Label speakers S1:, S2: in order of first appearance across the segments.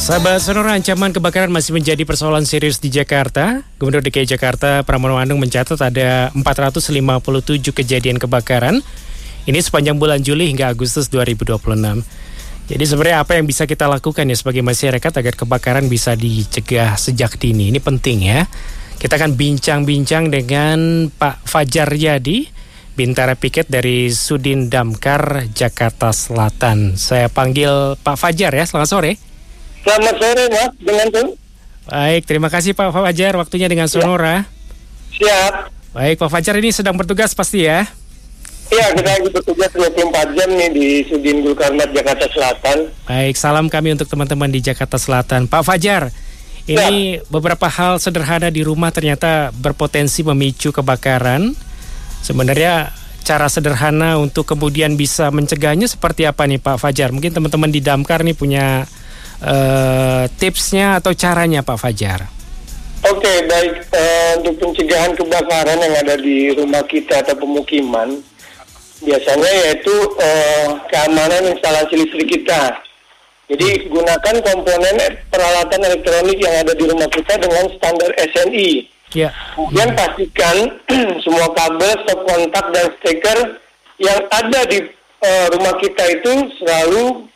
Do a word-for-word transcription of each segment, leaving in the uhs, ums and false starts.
S1: Sahabat Sonora, ancaman kebakaran masih menjadi persoalan serius di Jakarta. Gubernur D K I Jakarta Pramono Anung mencatat ada empat ratus lima puluh tujuh kejadian kebakaran. Ini sepanjang bulan Juli hingga Agustus dua ribu dua puluh enam. Jadi sebenarnya apa yang bisa kita lakukan ya sebagai masyarakat agar kebakaran bisa dicegah sejak dini? Ini penting ya. Kita akan bincang-bincang dengan Pak Fajar Yadi, Bintara Piket dari Sudin Damkar Jakarta Selatan. Saya panggil Pak Fajar ya, selamat sore.
S2: Selamat sore Mas, dengan tuh.
S1: Baik, terima kasih Pak Fajar, waktunya dengan Sonora.
S2: Siap.
S1: Baik, Pak Fajar ini sedang bertugas pasti ya?
S2: Iya, kita lagi bertugas dua puluh empat jam nih di Sudin Gulkarmat Jakarta Selatan.
S1: Baik, salam kami untuk teman-teman di Jakarta Selatan. Pak Fajar, ini ya. Beberapa hal sederhana di rumah ternyata berpotensi memicu kebakaran. Sebenarnya cara sederhana untuk kemudian bisa mencegahnya seperti apa nih Pak Fajar? Mungkin teman-teman di Damkar nih punya uh, tipsnya atau caranya Pak Fajar.
S2: Oke, baik. Uh, untuk pencegahan kebakaran yang ada di rumah kita atau pemukiman, biasanya yaitu uh, keamanan instalasi listrik kita. Jadi gunakan komponen peralatan elektronik yang ada di rumah kita dengan standar S N I.
S1: Ya.
S2: Kemudian pastikan semua kabel, stop kontak dan steker yang ada di uh, rumah kita itu selalu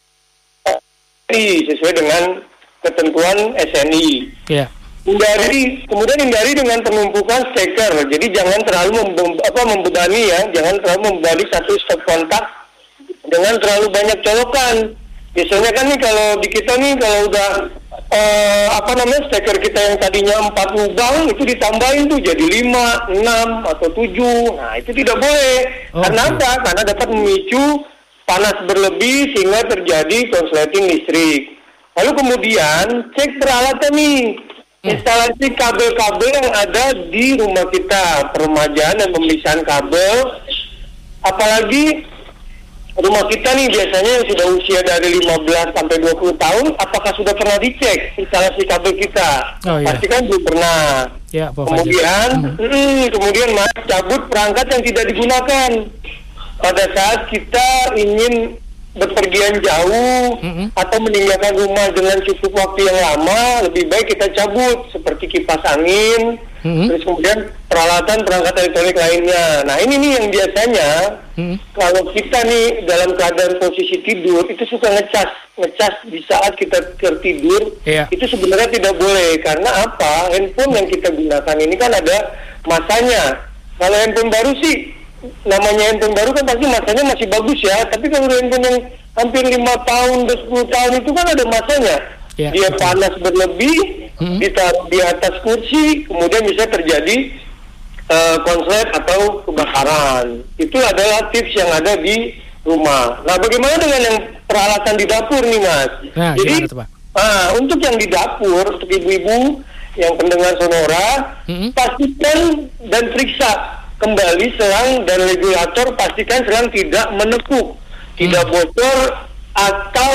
S2: sesuai dengan ketentuan S N I.
S1: Ya.
S2: Hindari, kemudian hindari dengan penumpukan steker. Jadi jangan terlalu membe- apa, membebani ya, jangan terlalu membebani satu stop kontak dengan terlalu banyak colokan. Biasanya kan nih kalau di kita nih kalau udah uh, apa namanya steker kita yang tadinya empat lubang itu ditambahin tuh jadi lima, enam atau tujuh. Nah itu tidak boleh. Oh, karena okay. apa? Karena dapat memicu panas berlebih sehingga terjadi konsleting listrik. Lalu kemudian cek peralatan nih. Instalasi kabel-kabel yang ada di rumah kita, peremajaan dan pemisahan kabel. Apalagi rumah kita nih biasanya yang sudah usia dari lima belas sampai dua puluh tahun, apakah sudah pernah dicek instalasi kabel kita? Oh, iya. Pasti kan belum pernah. Ya, kemudian, hmm, kemudian mas cabut perangkat yang tidak digunakan. Pada saat kita ingin berpergian jauh mm-hmm. atau meninggalkan rumah dengan cukup waktu yang lama, lebih baik kita cabut seperti kipas angin, mm-hmm. terus kemudian peralatan perangkat elektronik lainnya. Nah ini nih yang biasanya mm-hmm. kalau kita nih dalam keadaan posisi tidur itu suka ngecas, ngecas di saat kita tertidur, yeah. itu sebenarnya tidak boleh karena apa? Handphone yang kita gunakan ini kan ada masanya. Kalau handphone baru sih namanya handphone baru kan pasti masanya masih bagus ya, tapi kalau handphone yang hampir lima tahun, sepuluh tahun itu kan ada masanya. Ya, dia betul. Panas berlebih, hmm. ditaruh di atas kursi, kemudian bisa terjadi uh, konslet atau kebakaran. Itu adalah tips yang ada di rumah. Nah, bagaimana dengan yang peralatan di dapur nih, Mas? Nah, jadi, itu, Pak? Uh, untuk yang di dapur, untuk ibu-ibu yang pendengar Sonora, hmm. pastikan dan periksa kembali selang dan regulator, pastikan selang tidak menekuk, hmm. tidak bocor atau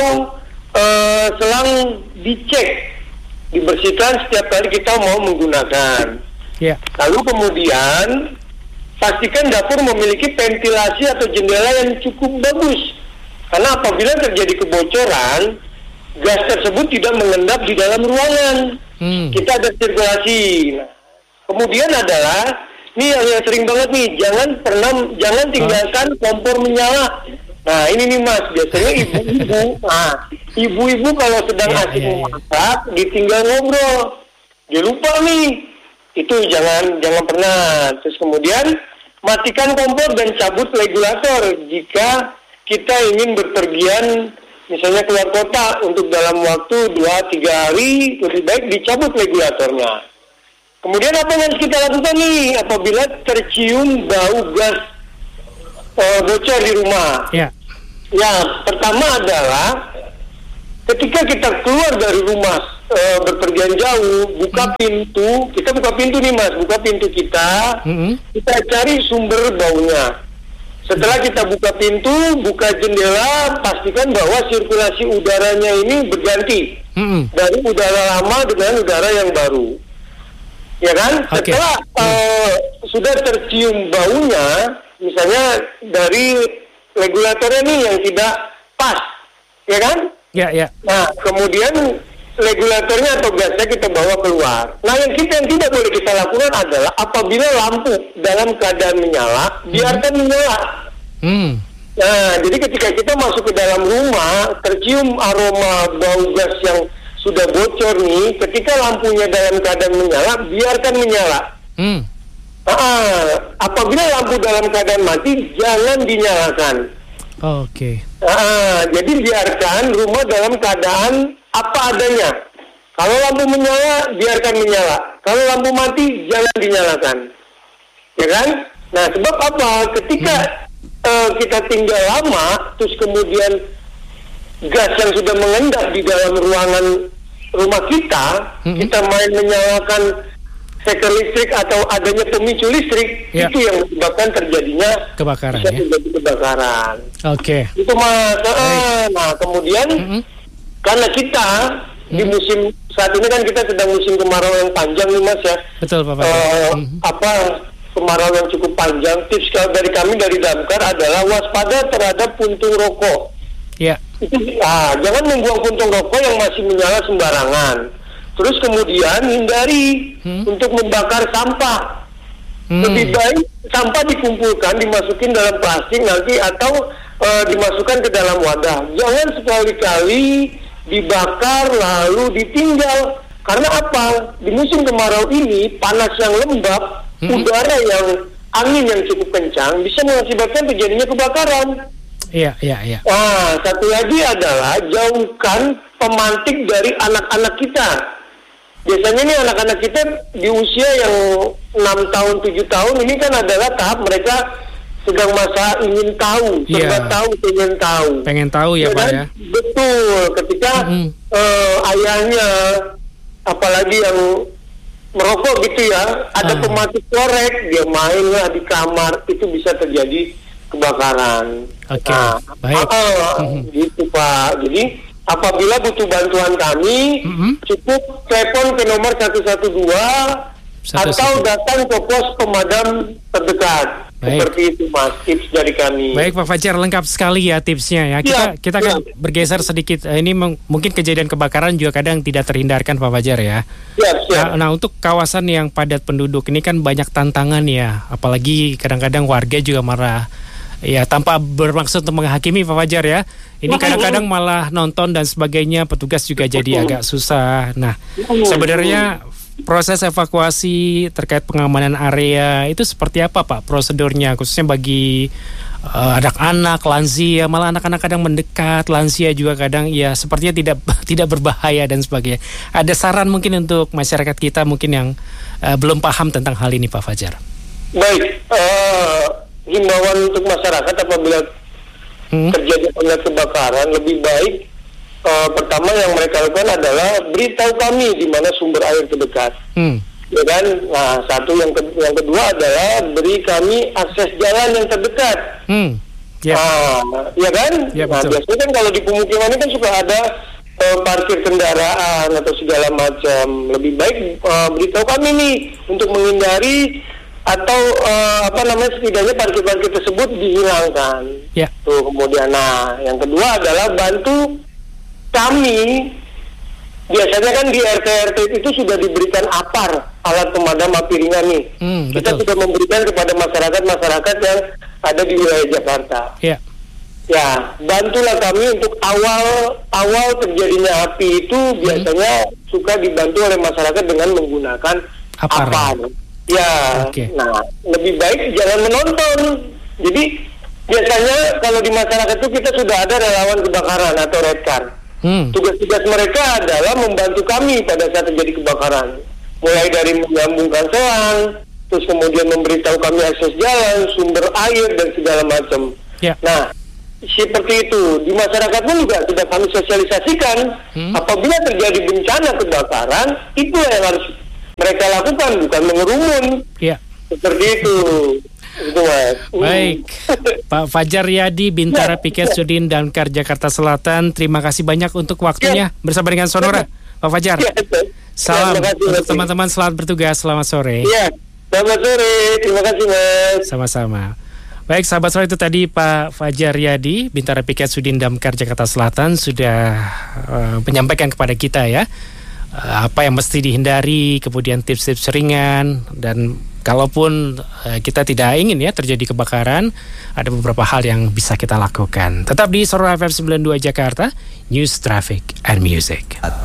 S2: uh, selang dicek, dibersihkan setiap kali kita mau menggunakan. Yeah. Lalu kemudian pastikan dapur memiliki ventilasi atau jendela yang cukup bagus, karena apabila terjadi kebocoran, gas tersebut tidak mengendap di dalam ruangan. Hmm. Kita ada sirkulasi. Nah, kemudian adalah ini yang, yang sering banget nih, jangan pernah, jangan tinggalkan kompor menyala. Nah ini nih mas, biasanya ibu-ibu, nah ibu-ibu kalau sedang yeah, asik yeah, memasak, yeah. ditinggal ngobrol, dia lupa nih, itu jangan jangan pernah. Terus kemudian matikan kompor dan cabut regulator jika kita ingin berpergian, misalnya keluar kota untuk dalam waktu dua tiga hari, lebih baik dicabut regulatornya. Kemudian apa yang harus kita lakukan nih apabila tercium bau gas uh, bocor di rumah? Ya. Ya, pertama adalah ketika kita keluar dari rumah uh, berpergian jauh, buka hmm. pintu, kita buka pintu nih mas, buka pintu kita, hmm. kita cari sumber baunya. Setelah kita buka pintu, buka jendela, pastikan bahwa sirkulasi udaranya ini berganti hmm. dari udara lama dengan udara yang baru. Ya kan, okay. Setelah uh, sudah tercium baunya, misalnya dari regulatornya nih yang tidak pas, ya kan?
S1: Ya, ya.
S2: Nah, kemudian regulatornya atau gasnya kita bawa keluar. Nah, yang kita yang tidak boleh kita lakukan adalah apabila lampu dalam keadaan menyala, biarkan menyala.
S1: Hmm.
S2: Nah, jadi ketika kita masuk ke dalam rumah, tercium aroma bau gas yang sudah bocor nih, ketika lampunya dalam keadaan menyala, biarkan menyala.
S1: Hmm.
S2: Ah, apabila lampu dalam keadaan mati, jangan dinyalakan.
S1: Oke. Okay.
S2: Ah, jadi biarkan rumah dalam keadaan apa adanya. Kalau lampu menyala, biarkan menyala. Kalau lampu mati, jangan dinyalakan. Ya kan? Nah, sebab apa? Ketika hmm. uh, kita tinggal lama, terus kemudian gas yang sudah mengendap di dalam ruangan rumah kita, hmm. kita main menyalakan steker listrik atau adanya pemicu listrik, ya. Itu yang menyebabkan terjadinya
S1: kebakaran.
S2: Bisa
S1: ya?
S2: terjadi kebakaran.
S1: Oke. Okay.
S2: Itu mas. Uh, nah, kemudian mm-hmm. karena kita mm-hmm. di musim saat ini kan kita sedang musim kemarau yang panjang nih mas ya.
S1: Betul Pak.
S2: Uh,
S1: mm-hmm.
S2: Apa kemarau yang cukup panjang? Tips dari kami dari Damkar adalah waspada terhadap puntung rokok. Ya. Itu, ah, jangan membuang puntung rokok yang masih menyala sembarangan. Terus kemudian hindari hmm. untuk membakar sampah. Hmm. Lebih baik sampah dikumpulkan, dimasukin dalam plastik nanti atau uh, dimasukkan ke dalam wadah. Jangan sekali-kali dibakar lalu ditinggal. Karena apa? Di musim kemarau ini panas yang lembab, hmm. udara yang angin yang cukup kencang bisa mengakibatkan terjadinya kebakaran.
S1: Iya, iya, iya.
S2: Nah, satu lagi adalah jauhkan pemantik dari anak-anak kita. Biasanya nih anak-anak kita di usia yang enam tahun, tujuh tahun ini kan adalah tahap mereka sedang masa ingin tahu,
S1: yeah.
S2: serba tahu, pengen tahu.
S1: Pengen tahu ya, ya Pak kan? ya?
S2: Betul, ketika mm-hmm. uh, ayahnya, apalagi yang merokok gitu ya, ada ah. pematik korek, dia mainlah di kamar, itu bisa terjadi kebakaran.
S1: Oke, okay.
S2: Nah,
S1: baik.
S2: Uh, mm-hmm. Gitu Pak, jadi apabila butuh bantuan kami, mm-hmm. cukup telepon ke nomor satu satu dua satu, atau satu. datang ke pos pemadam terdekat. Baik. Seperti itu Mas, tips dari kami.
S1: Baik Pak Fajar, lengkap sekali ya tipsnya ya. Kita ya, kita akan ya. bergeser sedikit. Ini meng, mungkin kejadian kebakaran juga kadang tidak terhindarkan Pak Fajar ya. Ya, ya. Nah, nah untuk kawasan yang padat penduduk ini kan banyak tantangan ya. Apalagi kadang-kadang warga juga marah. Ya, tanpa bermaksud untuk menghakimi Pak Fajar ya. Ini kadang-kadang malah nonton dan sebagainya, petugas juga jadi agak susah. Nah, sebenarnya proses evakuasi terkait pengamanan area itu seperti apa Pak prosedurnya, khususnya bagi uh, anak-anak, lansia, malah anak-anak kadang mendekat, lansia juga kadang ya sepertinya tidak tidak berbahaya dan sebagainya. Ada saran mungkin untuk masyarakat kita mungkin yang uh, belum paham tentang hal ini Pak Fajar?
S2: Baik, uh... himbauan untuk masyarakat apabila hmm. terjadi kebakaran lebih baik uh, pertama yang mereka lakukan adalah beritahu kami di mana sumber air terdekat, hmm. ya kan? Nah satu yang ke- yang kedua adalah beri kami akses jalan yang terdekat, hmm. yeah. nah, ya kan? Yeah, nah betul. Biasanya kan kalau di pemukiman ini kan suka ada uh, parkir kendaraan atau segala macam. Lebih baik uh, beritahu kami nih untuk menghindari atau uh, apa namanya setidaknya parkir-parkir tersebut dihilangkan. Ya. Tuh kemudian, nah yang kedua adalah bantu kami. Biasanya kan di R T R T itu sudah diberikan APAR, alat pemadam api ringan nih. Hmm, Kita betul. sudah memberikan kepada masyarakat-masyarakat yang ada di wilayah Jakarta. Ya. Ya, bantulah kami untuk awal awal terjadinya api itu biasanya hmm. suka dibantu oleh masyarakat dengan menggunakan APAR. APAR. Ya, okay. Nah lebih baik jangan menonton. Jadi biasanya kalau di masyarakat itu kita sudah ada relawan kebakaran atau redcar. Hmm. Tugas-tugas mereka adalah membantu kami pada saat terjadi kebakaran. Mulai dari menyambungkan selang, terus kemudian memberitahu kami akses jalan, sumber air dan segala macam. Yeah. Nah seperti itu di masyarakat pun juga sudah kami sosialisasikan. Hmm. Apabila terjadi bencana kebakaran, itu yang harus mereka lakukan, bukan mengerumun. Ya. Seperti itu. Itu Mas.
S1: Baik. Pak Fajar Riyadi, Bintara Pikes Sudin Damkar Jakarta Selatan, terima kasih banyak untuk waktunya ya. bersama dengan Sonora. Pak Fajar. Ya, salam ya, kasih, untuk teman-teman, selamat bertugas, selamat sore.
S2: Iya. Selamat sore. Terima kasih Mas.
S1: Sama-sama. Baik, sahabat sore, itu tadi Pak Fajar Riyadi, Bintara Piket Sudin Damkar Jakarta Selatan sudah uh, menyampaikan kepada kita ya uh, apa yang mesti dihindari, kemudian tips-tips ringan, dan kalaupun uh, kita tidak ingin ya terjadi kebakaran, ada beberapa hal yang bisa kita lakukan. Tetap di Sonora F M sembilan puluh dua Jakarta, News, Traffic, and Music.